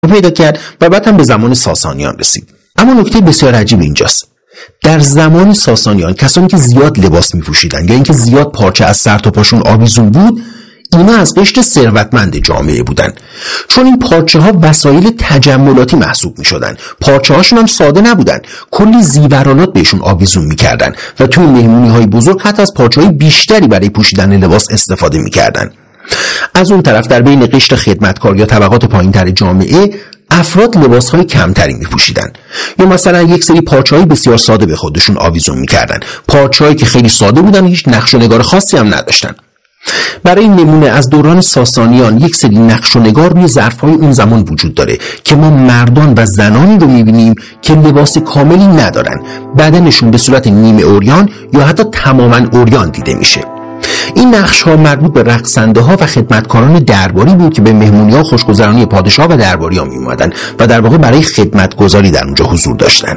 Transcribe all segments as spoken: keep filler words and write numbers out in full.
پیدا کرد و بعد هم به زمان ساسانیان رسید. اما نکته بسیار عجیب اینجاست. در زمان ساسانیان کسانی که زیاد لباس می‌پوشیدن یا اینکه زیاد پارچه از سر تا پاشون آویزون بود، اینا از قشر ثروتمند جامعه بودن، چون این پارچه ها وسایل تجملاتی محسوب می شدن. پارچه هاشون هم ساده نبودن، کلی زیورالات بهشون آویزون می کردن و توی مهمونی های بزرگ حتی از پارچه های بیشتری برای پوشیدن لباس استفاده می کردن. از اون طرف در بین قشر خدمتکار یا طبقات پایین تر جامعه افراد لباس های کمتری می پوشیدن یا مثلا یک سری پارچه های بسیار ساده به خودشون آویزون می کردن، پارچه هایی که خیلی ساده بودن، هیچ نقش و نگار خاصی هم نداشتن. برای نمونه از دوران ساسانیان یک سری نقش و نگار روی ظرف‌های اون زمان وجود داره که ما مردان و زنانی رو می‌بینیم که لباس کاملی ندارن، بدنشون به صورت نیمه عریان یا حتی تماماً عریان دیده میشه. این نقش‌ها مربوط به رقصنده‌ها و خدمتکاران درباری بود که به مهمونی‌ها خوشگذرانی پادشاه و درباری‌ها می‌اومدن و در واقع برای خدمتگزاری در اونجا حضور داشتن.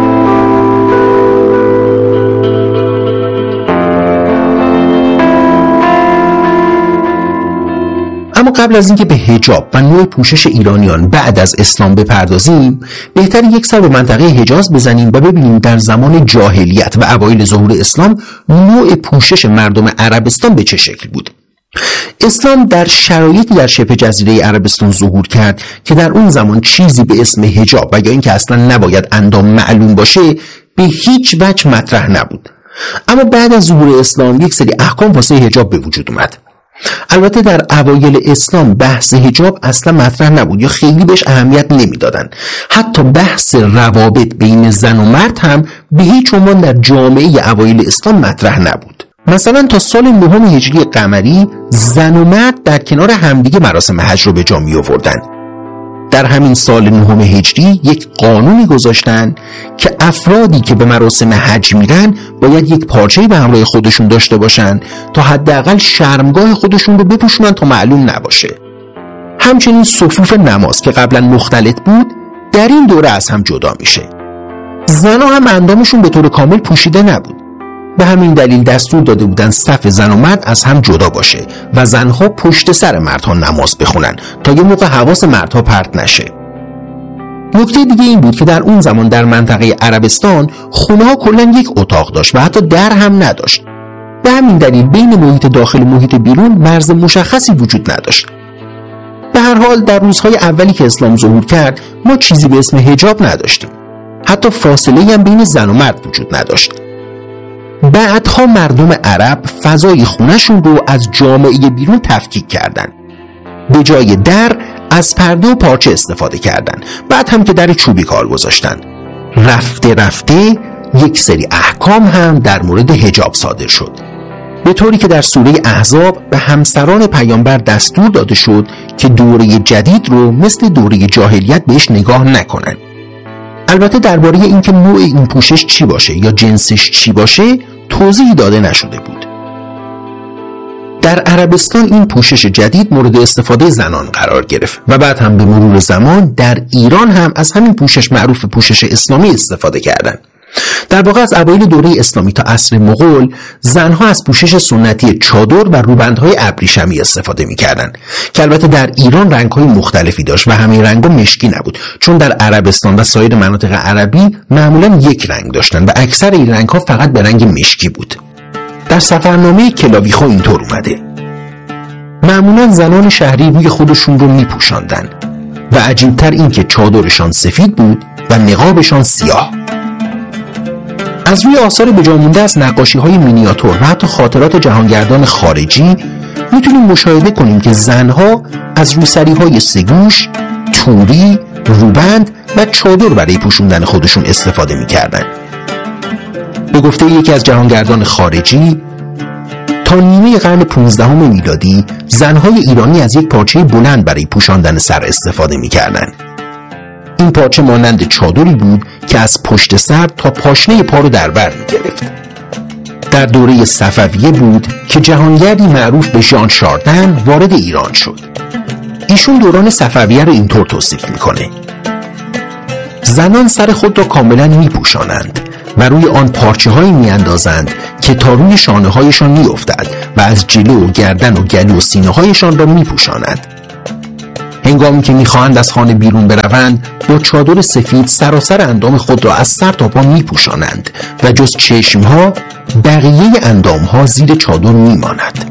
اما قبل از اینکه به حجاب و نوع پوشش ایرانیان بعد از اسلام بپردازیم، بهتر یک سر به منطقه حجاز بزنیم و ببینیم در زمان جاهلیت و اوایل ظهور اسلام نوع پوشش مردم عربستان به چه شکل بود. اسلام در شرایطی در شبه جزیره عربستان ظهور کرد که در اون زمان چیزی به اسم حجاب و یا اینکه اصلا نباید اندام معلوم باشه به هیچ وجه مطرح نبود. اما بعد از ظهور اسلام یک سری احکام واسه حجاب به وجود اومد. البته در اوایل اسلام بحث حجاب اصلا مطرح نبود یا خیلی بهش اهمیت نمیدادن. حتی بحث روابط بین زن و مرد هم به هیچ عنوان در جامعه اوایل اسلام مطرح نبود. مثلا تا سال نهم هجری قمری زن و مرد در کنار همدیگه مراسم حج رو به جا می آوردن. در همین سال نهم هجری یک قانونی گذاشتن که افرادی که به مراسم حج میرن باید یک پارچه‌ای به همراه خودشون داشته باشن تا حداقل شرمگاه خودشون رو بپوشونن تا معلوم نباشه. همچنین صفوف نماز که قبلا مختلط بود در این دوره از هم جدا میشه. زنها هم اندامشون به طور کامل پوشیده نبود. به همین دلیل دستور داده بودن صف زن و مرد از هم جدا باشه و زنها پشت سر مردها نماز بخونن تا یه موقع حواس مردها پرت نشه. نکته دیگه این بود که در اون زمان در منطقه عربستان خونه ها کلن یک اتاق داشت و حتی در هم نداشت. به همین دلیل بین محیط داخل و محیط بیرون مرز مشخصی وجود نداشت. به هر حال در روزهای اولی که اسلام ظهور کرد ما چیزی به اسم حجاب نداشتیم. حتی فاصله هم بین زن و مرد وجود نداشت. بعدها مردم عرب فضای خونه‌شون رو از جامعه بیرون تفکیک کردن. به جای در از پرده و پارچه استفاده کردن. بعد هم که در چوبی کار گذاشتن. رفته رفته یک سری احکام هم در مورد حجاب صادر شد. به طوری که در سوره احزاب به همسران پیامبر دستور داده شد که دوره جدید رو مثل دوره جاهلیت بهش نگاه نکنن. البته درباره اینکه نوع این پوشش چی باشه یا جنسش چی باشه توضیحی داده نشده بود. در عربستان این پوشش جدید مورد استفاده زنان قرار گرفت و بعد هم به مرور زمان در ایران هم از همین پوشش معروف پوشش اسلامی استفاده کردند. در واقع از اوایل دوره اسلامی تا عصر مغول زنها از پوشش سنتی چادر و روبندهای ابریشمی استفاده می‌کردند که البته در ایران رنگ‌های مختلفی داشت و همه رنگ‌ها مشکی نبود، چون در عربستان و سایر مناطق عربی معمولاً یک رنگ داشتن و اکثر این رنگ‌ها فقط به رنگ مشکی بود. در سفرنامه کلاویخو اینطور اومده: معمولاً زنان شهری روی خودشون رو می‌پوشاندن و عجیب‌تر این که چادرشان سفید بود و نقابشان سیاه. از روی آثار بجا مونده از نقاشی‌های مینیاتور و حتی خاطرات جهانگردان خارجی میتونیم مشاهده کنیم که زنها از روسری‌های سگوش، توری، روبند و چادر برای پوشوندن خودشون استفاده می‌کردند. به گفته یکی از جهانگردان خارجی، تا نیمه قرن پانزدهم میلادی زنهای ایرانی از یک پارچه بلند برای پوشاندن سر استفاده می‌کردند. این پارچه مانند چادری بود که از پشت سر تا پاشنه پا رو در بر می‌گرفت. در دوره صفویه بود که جهانگردی معروف به ژان شاردن وارد ایران شد. ایشون دوران صفویه رو اینطور توصیف می‌کنه: زنان سر خود را کاملا می‌پوشانند و روی آن پارچه‌هایی می‌اندازند که تا روی شانه‌هایشان می‌افتد و از جلو و گردن و گلو و سینه‌هایشان را می‌پوشانند. هنگامی که میخواهند از خانه بیرون بروند با چادر سفید سراسر اندام خود را از سر تا پا میپوشانند و جز چشمها بقیه اندامها زیر چادر میماند.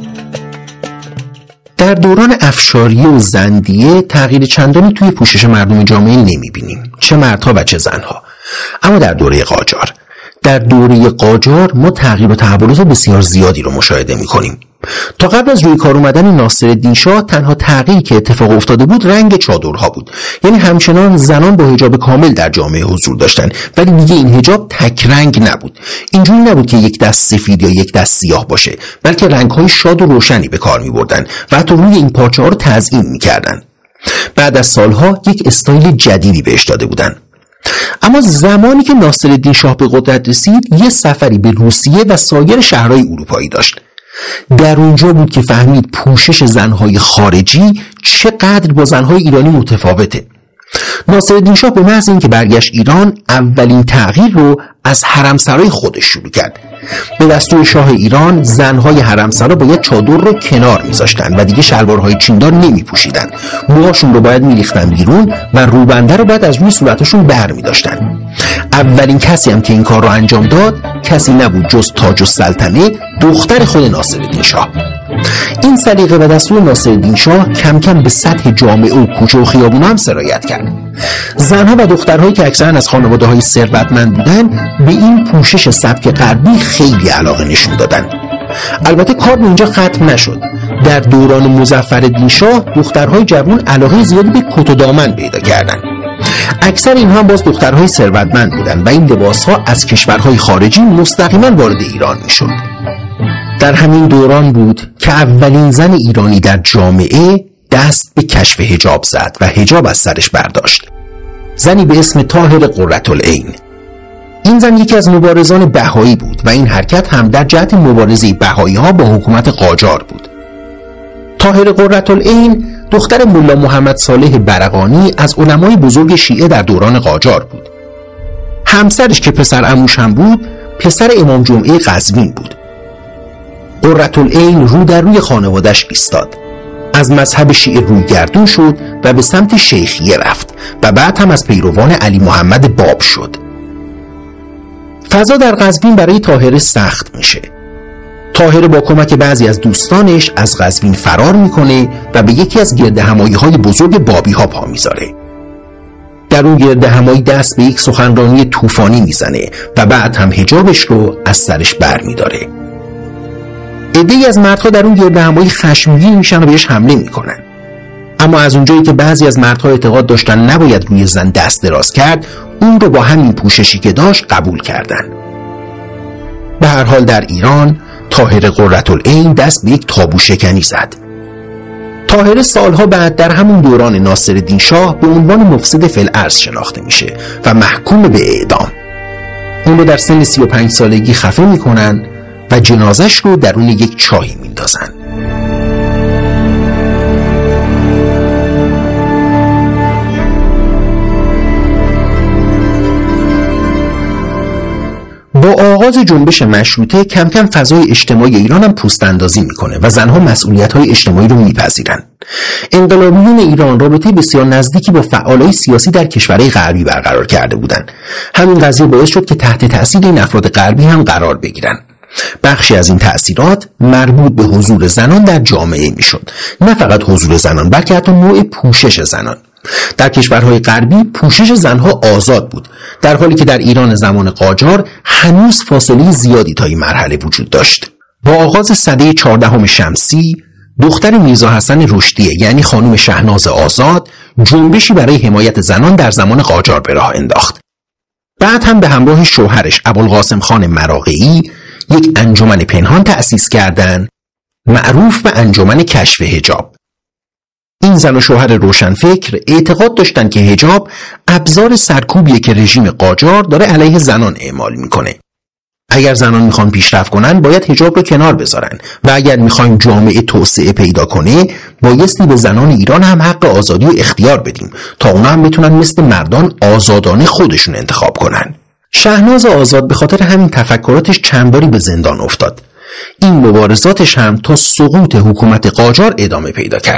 در دوران افشاریه و زندیه تغییر چندانی توی پوشش مردم جامعه نمیبینیم، چه مردها و چه زنها. اما در دوره قاجار در دوره قاجار ما تغییر و تحولات بسیار زیادی رو مشاهده میکنیم. تا قبل از روی کار اومدن ناصرالدین شاه تنها تغییری که اتفاق افتاده بود رنگ چادرها بود. یعنی همچنان زنان با حجاب کامل در جامعه حضور داشتن، ولی دیگه این حجاب تک رنگ نبود. اینجوری نبود که یک دست سفید یا یک دست سیاه باشه، بلکه رنگ‌های شاد و روشنی به کار می‌بردن و حتی روی این پارچه‌ها رو تزیین می‌کردن. بعد از سالها یک استایل جدیدی بهش داده بودن. اما زمانی که ناصرالدین شاه به قدرت رسید، یه سفری به روسیه و سایر شهرهای اروپایی داشت. در اونجا بود که فهمید پوشش زنهای خارجی چقدر با زنهای ایرانی متفاوته. ناصرالدین شاه به محض اینکه برگشت ایران، اولین تغییر رو از حرمسرای خودش شروع کرد. به دستور شاه ایران زنهای حرمسرا باید چادر رو کنار میذاشتن و دیگه شلوارهای چیندار نمی پوشیدن. موهاشون رو باید میریختن بیرون و روبنده رو باید از روی صورتشون بر میداشتن. اولین کسی هم که این کار رو انجام داد کسی نبود جز تاج السلطنه، دختر خود ناصرالدین شاه. این سلیقه و دستور ناصرالدین شاه کم کم به سطح جامعه و کوچه و خیابون هم سرایت کرد. زنها و دخترهایی که اکثرا از خانواده‌های ثروتمند بودن به این پوشش سبک غربی خیلی علاقه نشون دادن. البته کار به اینجا ختم نشد. در دوران مظفرالدین شاه دخترهای جوان علاقه زیادی به کت و دامن پیدا کردند. اکثر اینها هم باز دخترهای ثروتمند بودند و این لباسها از کشورهای خارجی مستقیما وارد ایران میشد. در همین دوران بود که اولین زن ایرانی در جامعه دست به کشف حجاب زد و حجاب از سرش برداشت. زنی به اسم طاهر قرةالعین. این زن یکی از مبارزان بهایی بود و این حرکت هم در جهت مبارزه بهایی‌ها با حکومت قاجار بود. طاهر قرةالعین دختر ملا محمد صالح برقانی از علمای بزرگ شیعه در دوران قاجار بود. همسرش که پسر عموش هم بود، پسر امام جمعه قزوین بود. قرةالعین رو در روی خانوادش ایستاد. از مذهب شیعه روی گردون شد و به سمت شیخیه رفت و بعد هم از پیروان علی محمد باب شد. فضا در قزوین برای طاهر سخت میشه. طاهر با کمک بعضی از دوستانش از قزوین فرار میکنه و به یکی از گردهمایی‌های بزرگ بابی ها پا میذاره. در اون گردهمایی دست به یک سخنرانی طوفانی میزنه و بعد هم حجابش رو از سرش بر میداره. عده‌ای از مردها در اون گردهمایی خشمگین میشن و بهش حمله میکنن. اما از اونجایی که بعضی از مردها اعتقاد داشتن نباید روی زن دست دراز کرد، اون رو با همین پوششی که داشت قبول کردن. به هر حال در ایران طاهر قرةالعین دست به یک تابو شکنی زد. طاهر سالها بعد در همون دوران ناصرالدین شاه به عنوان مفسد فی الارض شناخته میشه و محکوم به اعدام. اون رو در سن سی و پنج سالگی خفه میکنن و جنازش رو درون یک چاهی میندازن. با آغاز جنبش مشروطه کم کم فضای اجتماعی ایران هم پوست اندازی میکنه و زنها مسئولیت‌های اجتماعی رو میپذیرن. انقلابیون ایران رابطه بسیار نزدیکی با فعالای سیاسی در کشورهای غربی برقرار کرده بودند. همین قضیه باعث شد که تحت تاثیر این افراد غربی هم قرار بگیرن. بخشی از این تأثیرات مربوط به حضور زنان در جامعه میشد. نه فقط حضور زنان، بلکه حتی نوع پوشش زنان. در کشورهای غربی پوشش زنها آزاد بود، در حالی که در ایران زمان قاجار هنوز فاصله زیادی تا این مرحله وجود داشت. با آغاز سده چهاردهم شمسی، دختر میرزا حسن رشدیه یعنی خانم شهناز آزاد جنبشی برای حمایت زنان در زمان قاجار به راه انداخت. بعد هم به همراه شوهرش ابوالقاسم خان مراغه‌ای یک انجمن پنهان تأسیس کردند معروف به انجمن کشف حجاب. این زن و شوهر روشنفکر اعتقاد داشتند که حجاب ابزار سرکوبیه که رژیم قاجار داره علیه زنان اعمال میکنه. اگر زنان میخوان پیشرفت کنن باید حجاب رو کنار بذارن و اگر میخوایم جامعه توسعه پیدا کنه بایستی به زنان ایران هم حق آزادی و اختیار بدیم تا اونا هم بتونن مثل مردان آزادانه خودشون انتخاب کنن. شهناز آزاد به خاطر همین تفکراتش چند باری به زندان افتاد. این مبارزاتش هم تا سقوط حکومت قاجار ادامه پیدا کرد.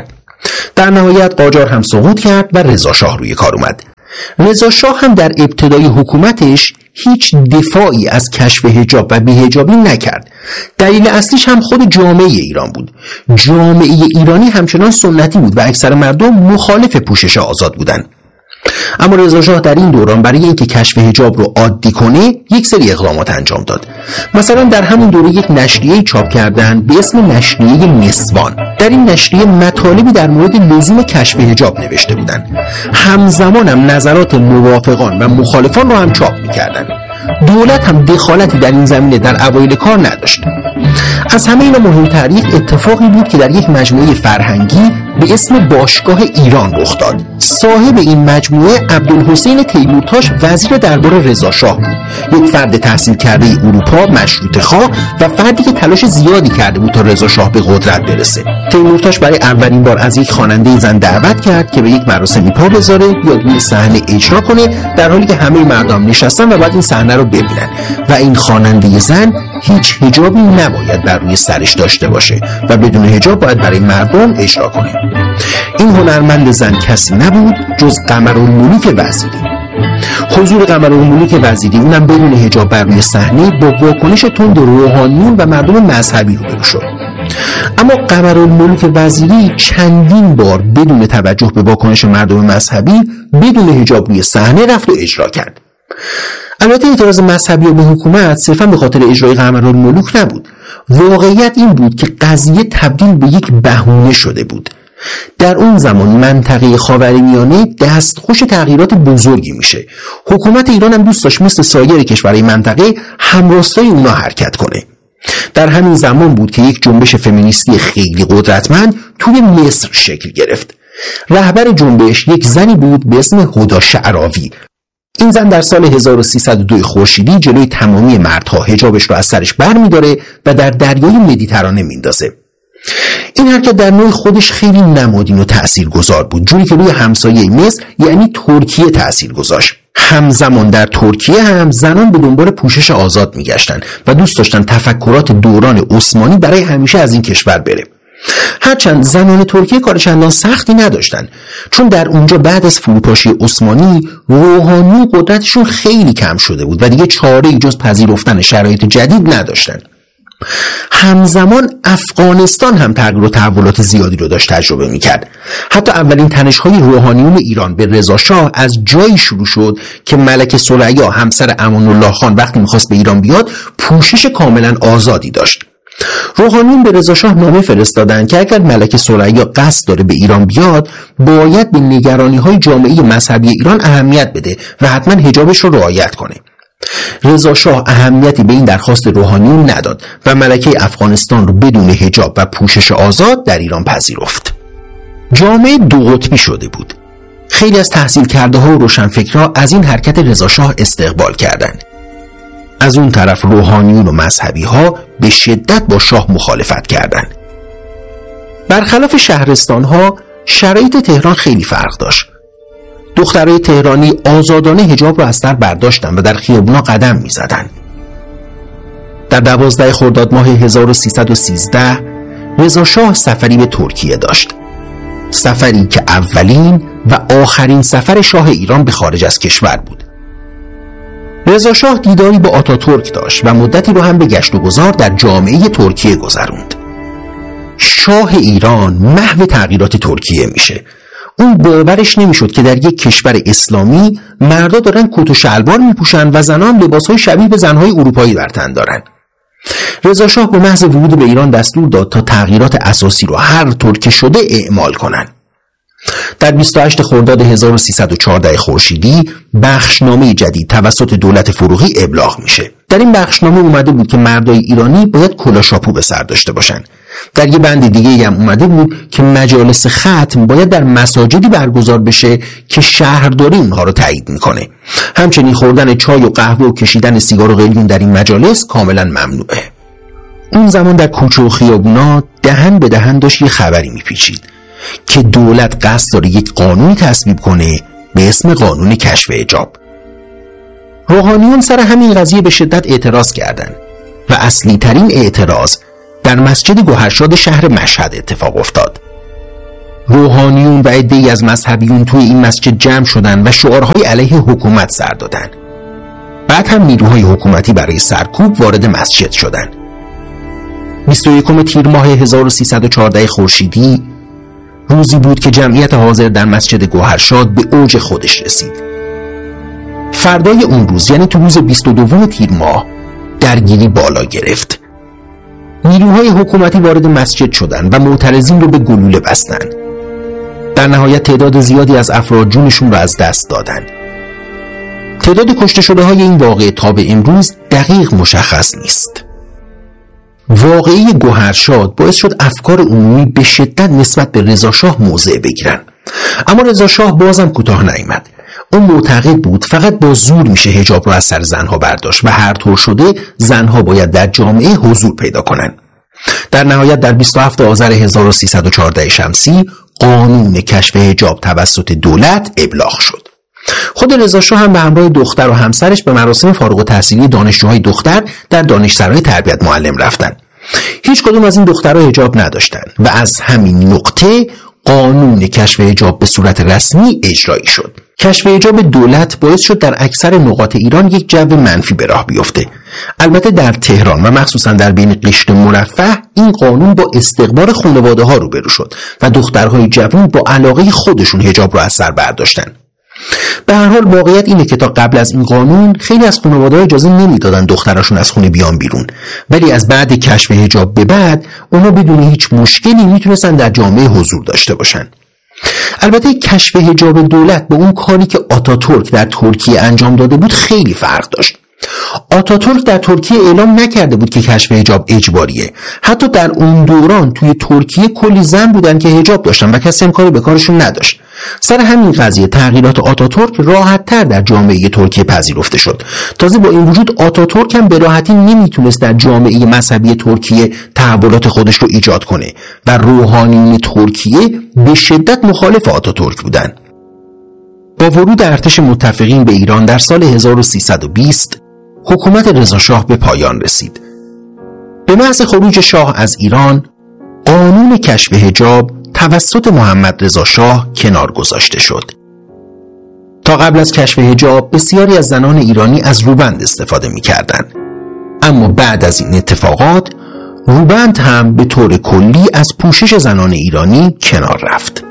در نهایت قاجار هم سقوط کرد و رضا شاه روی کار اومد. رضا شاه هم در ابتدای حکومتش هیچ دفاعی از کشف حجاب و بی‌حجابی نکرد. دلیل اصلیش هم خود جامعه ایران بود. جامعه ایرانی همچنان سنتی بود و اکثر مردم مخالف پوشش آزاد بودند. اما رضا شاه در این دوران برای اینکه کشف حجاب رو عادی کنه یک سری اقدامات انجام داد. مثلا در همون دوره یک نشریه چاپ کردن به اسم نشریه نسوان. در این نشریه مطالبی در مورد لزوم کشف حجاب نوشته بودند. همزمان هم نظرات موافقان و مخالفان رو هم چاپ می‌کردند. دولت هم دخالتی در این زمینه در اوایل کار نداشت. از همه اینا مهمتر یک اتفاقی بود که در یک مجموعه فرهنگی به اسم باشگاه ایران رخ داد. صاحب این مجموعه عبدالحسین تیمورتاش وزیر دربار رضا شاه بود. یک فرد تحصیل کرده اروپا، مشروطه خواه و فردی که تلاش زیادی کرده بود تا رضا شاه به قدرت برسه. تیمورتاش برای اولین بار از یک خواننده زن دعوت کرد که به یک مراسمی پا بذاره یا روی صحنه اجرا کنه، در حالی که همه مردم نشستن و بعد این صحنه رو ببینن و این خواننده زن هیچ حجابی نباید بر روی سرش داشته باشه و بدون حجاب باید برای مردم اجرا کنه. این هنرمند زن کسی نبود جز قمرالملوک وزیری. حضور قمرالملوک وزیری اونم بدون حجاب بر روی صحنه با واکنش تند روحانیون و مردم مذهبی روبرو شد. اما قمرالملوک وزیری چندین بار بدون توجه به واکنش مردم مذهبی بدون حجاب روی صحنه رفت و اجرا کرد. البته اعتراض مذهبی به حکومت صرفا به خاطر اجرای قمرالملوک نبود. واقعیت این بود که قضیه تبدیل به یک بهونه شده بود. در اون زمان منطقه خاورمیانه دستخوش تغییرات بزرگی میشه. حکومت ایران هم دوست داشت مثل سایر کشورهای منطقه همراستای اونا حرکت کنه. در همین زمان بود که یک جنبش فمینیستی خیلی قدرتمند توی مصر شکل گرفت. رهبر جنبش یک زنی بود به اسم هدی شعراوی. این زن در سال هزار و سیصد و دو خورشیدی جلوی تمامی مردها حجابش رو از سرش بر می‌داره و در دریای مدیترانه میندازه. این حرکت در نوع خودش خیلی نمادین و تأثیرگذار بود، جوری که روی همسایه مصر یعنی ترکیه تأثیر گذاشت. همزمان در ترکیه هم زنان به دنبال پوشش آزاد میگشتن و دوست داشتن تفکرات دوران عثمانی برای همیشه از این کشور بره. هرچند زنان ترکیه کار چندان سختی نداشتن، چون در اونجا بعد از فروپاشی عثمانی روحانی قدرتشون خیلی کم شده بود و دیگه چاره‌ای جز پذیرفتن شرایط جدید نداشتن. همزمان افغانستان هم تغییر و تحولات زیادی رو داشت تجربه میکرد. حتی اولین تنش‌های روحانیون ایران به رضا شاه از جایی شروع شد که ملکه ثریا همسر امان الله خان وقتی میخواست به ایران بیاد پوشش کاملا آزادی داشت. روحانیون به رضا شاه نامه فرستادن که اگر ملکه ثریا قصد داره به ایران بیاد باید به نگرانی‌های جامعه مذهبی ایران اهمیت بده و حتما حجابش رو رعایت کنه. رضا شاه اهمیتی به این درخواست روحانیون نداد و ملکه افغانستان رو بدون حجاب و پوشش آزاد در ایران پذیرفت. جامعه دو قطبی شده بود. خیلی از تحصیل کرده ها و روشنفکرها از این حرکت رضا شاه استقبال کردند. از اون طرف روحانیون و مذهبی ها به شدت با شاه مخالفت کردند. برخلاف شهرستان ها شرایط تهران خیلی فرق داشت. دخترای تهرانی آزادانه حجاب رو از سر برداشتن و در خیابونا قدم می زدن. در دوازده خرداد ماه هزار و سیصد و سیزده رضا شاه سفری به ترکیه داشت. سفری که اولین و آخرین سفر شاه ایران به خارج از کشور بود. رضا شاه دیداری با آتاتورک داشت و مدتی رو هم به گشت و گذار در جامعه ترکیه گذروند. شاه ایران محو تغییرات ترکیه میشه. اون باورش نمیشد که در یک کشور اسلامی مردا دارن کت و شلوار میپوشن و زنان لباسهای شبیه به زنهای اروپایی بر تن دارن. رضا شاه به محض ورود به ایران دستور داد تا تغییرات اساسی رو هر طور که شده اعمال کنن. در بیست و هشت خرداد هزار و سیصد و چهارده خورشیدی بخشنامه جدید توسط دولت فروغی ابلاغ میشه. در این بخشنامه اومده بود که مردای ایرانی باید کلاشاپو به سر داشته باشن. در یه بند دیگه هم اومده بود که مجالس ختم باید در مساجدی برگزار بشه که شهرداری اونها رو تایید میکنه. همچنین خوردن چای و قهوه و کشیدن سیگار و قلیون در این مجالس کاملا ممنوعه. اون زمان در کوچه و خیابونا دهن به دهن داشت یه خبری میپیچید که دولت قصد داره یک قانونی تصویب کنه به اسم قانون کشف حجاب. روحانیون سر همین قضیه به شدت اعتراض کردند و اصلی ترین اعتراض در مسجد گوهرشاد شهر مشهد اتفاق افتاد. روحانیون و عده‌ای از مذهبیون توی این مسجد جمع شدن و شعارهای علیه حکومت سر دادن. بعد هم نیروهای حکومتی برای سرکوب وارد مسجد شدن. بیست و یکم تیر ماه هزار و سیصد و چهارده خورشیدی روزی بود که جمعیت حاضر در مسجد گوهرشاد به اوج خودش رسید. فردای اون روز، یعنی تو روز بیست و دوم تیر ماه، درگیری بالا گرفت. نیروهای حکومتی وارد مسجد شدن و معترضین رو به گلوله بستن. در نهایت تعداد زیادی از افراد جونشون رو از دست دادن. تعداد کشته شده های این واقعه تا به امروز دقیق مشخص نیست. واقعه گوهرشاد باعث شد افکار عمومی به شدت نسبت به رضاشاه موضع بگیرن، اما رضاشاه بازم کوتاه نیامد. اون معتقد بود فقط با زور میشه حجاب رو از سر زنها برداشت و هر طور شده زنها باید در جامعه حضور پیدا کنن. در نهایت در بیست و هفتم آذر هزار و سیصد و چهارده شمسی قانون کشف حجاب توسط دولت ابلاغ شد. خود رضاشاه هم به همراه دختر و همسرش به مراسم فارغ التحصیلی دانشجوهای دختر در دانشسرای تربیت معلم رفتن. هیچ کدوم از این دخترها حجاب نداشتند و از همین نقطه قانون کشف حجاب به صورت رسمی اجرایی شد. کشف حجاب دولت باعث شد در اکثر نقاط ایران یک جو منفی به راه بیفته. البته در تهران و مخصوصا در بین قشر مرفه این قانون با استقبال خانواده ها روبرو شد و دخترهای جوان با علاقه خودشون حجاب را از سر برداشتن. به هر حال واقعیت اینه که تا قبل از این قانون خیلی از خانواده‌ها اجازه نمیدادن دختراشون از خونه بیان بیرون، ولی از بعد کشف حجاب به بعد اونا بدون هیچ مشکلی میتونستن در جامعه حضور داشته باشن. البته کشف حجاب دولت با اون کاری که آتاتورک در ترکیه انجام داده بود خیلی فرق داشت. آتاتورک در ترکیه اعلام نکرده بود که کشف حجاب اجباریه. حتی در اون دوران توی ترکیه کلی زن بودن که حجاب داشتن و کسی هم کاری به کارشون نداشت. سر همین قضیه تغییرات آتاتورک راحت‌تر در جامعه ترکیه پذیرفته شد. تازه با این وجود آتاتورک هم به راحتی نمیتونست در جامعه مذهبی ترکیه تحولات خودش رو ایجاد کنه و روحانیون ترکیه به شدت مخالف آتاتورک بودن. با ورود ارتش متفقین به ایران در سال هزار و سیصد و بیست حکومت رضاشاه به پایان رسید. به محض خروج شاه از ایران قانون کشف حجاب توسط محمد رضا شاه کنار گذاشته شد. تا قبل از کشف حجاب بسیاری از زنان ایرانی از روبند استفاده می‌کردند، اما بعد از این اتفاقات روبند هم به طور کلی از پوشش زنان ایرانی کنار رفت.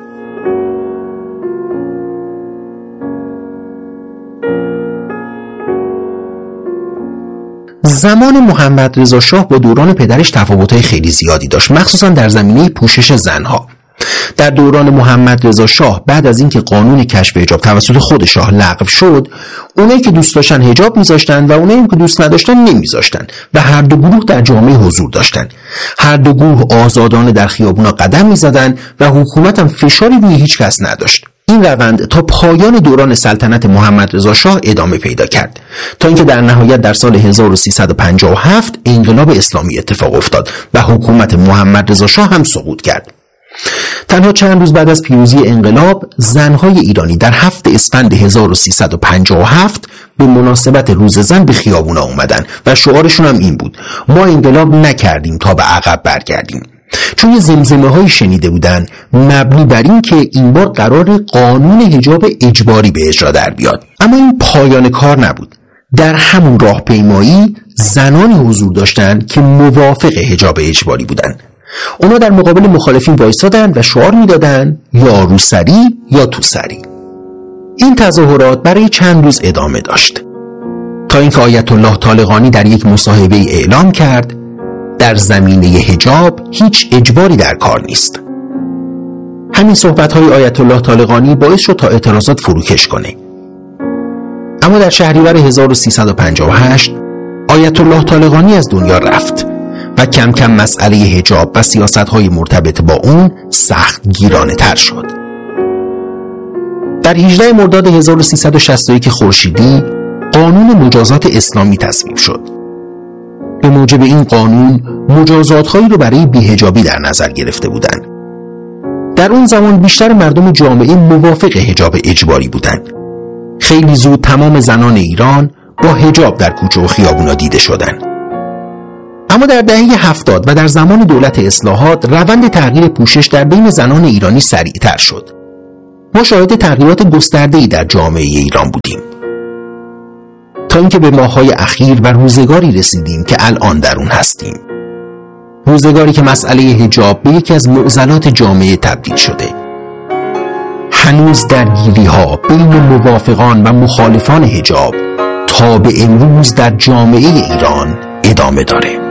زمان محمد رضا شاه با دوران پدرش تفاوت‌های خیلی زیادی داشت، مخصوصا در زمینه پوشش زنها. در دوران محمد رضا شاه بعد از اینکه قانون کشف حجاب توسط خود شاه لغو شد، اونایی که دوست داشتن حجاب میذاشتن و اونایی که دوست نداشتن نمیذاشتن و هر دو گروه در جامعه حضور داشتن. هر دو گروه آزادانه در خیابونا قدم میزدن و حکومت هم فشاری روی هیچ کس نداشت. این روند تا پایان دوران سلطنت محمد رضا شاه ادامه پیدا کرد تا اینکه در نهایت در سال هزار و سیصد و پنجاه و هفت انقلاب اسلامی اتفاق افتاد و حکومت محمد رضا شاه هم سقوط کرد. تنها چند روز بعد از پیروزی انقلاب زنهای ایرانی در هفت اسفند هزار و سیصد و پنجاه و هفت به مناسبت روز زن به خیابونا اومدن و شعارشون هم این بود: ما انقلاب نکردیم تا به عقب برگردیم. چون یه زمزمه های شنیده بودن مبنی بر این که این بار قرار قانون حجاب اجباری به اجرا در بیاد. اما این پایان کار نبود. در همون راهپیمایی زنانی حضور داشتند که موافق حجاب اجباری بودند. اونا در مقابل مخالفین وایسادن و شعار میدادن یا روسری یا توسری. این تظاهرات برای چند روز ادامه داشت تا اینکه آیت الله طالقانی در یک مصاحبه اعلام کرد در زمینه حجاب هیچ اجباری در کار نیست. همین صحبت‌های آیت الله طالقانی باعث شد تا اعتراضات فروکش کنه. اما در شهریور هزار و سیصد و پنجاه و هشت آیت الله طالقانی از دنیا رفت و کم کم مسئله حجاب و سیاست‌های مرتبط با اون سخت گیرانه تر شد. در هجدهم مرداد هزار و سیصد و شصت و یک خورشیدی قانون مجازات اسلامی تصویب شد. به موجب این قانون مجازات‌هایی رو برای بی‌حجابی در نظر گرفته بودند. در اون زمان بیشتر مردم جامعه موافق حجاب اجباری بودند. خیلی زود تمام زنان ایران با حجاب در کوچه و خیابونا دیده شدند. اما در دهه هفتاد و در زمان دولت اصلاحات روند تغییر پوشش در بین زنان ایرانی سریعتر شد. ما شاهد تغییرات گسترده‌ای در جامعه ایران بودیم تا اینکه به ماه‌های اخیر و روزگاری رسیدیم که الان در اون هستیم. روزگاری که مسئله حجاب به یکی از معضلات جامعه تبدیل شده. هنوز درگیری‌ها بین موافقان و مخالفان حجاب تا به امروز در جامعه ایران ادامه داره.